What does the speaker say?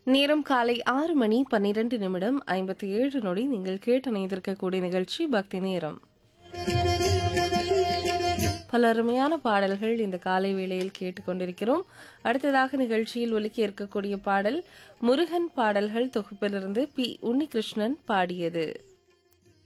நேரம் காலை 6 மணி 12 நிமிடம் 57 நொடி. நீங்கள் கேட்டு இணைந்திருக்கக்கூடிய நிகழ்ச்சி பக்தி நேரம். பல அருமையான பாடல்கள் இந்த காலை வேளையில் கேட்டுக்கொண்டிருக்கிறோம். அடுத்ததாக நிகழ்ச்சியில் ஒலிக்க இருக்கக்கூடிய பாடல் முருகன் பாடல்கள் தொகுப்பிலிருந்து பி. உன்னிகிருஷ்ணன் பாடியது.